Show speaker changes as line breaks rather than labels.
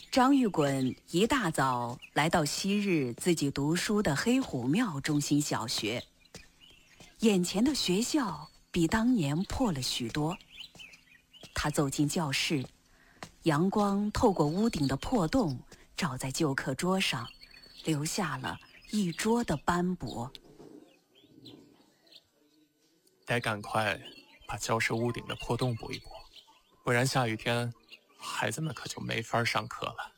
张玉滚一大早来到昔日自己读书的黑虎庙中心小学。眼前的学校比当年破了许多。他走进教室，阳光透过屋顶的破洞照在旧课桌上，留下了一桌的斑驳。
得赶快把教室屋顶的破洞补一补，不然下雨天孩子们可就没法上课了。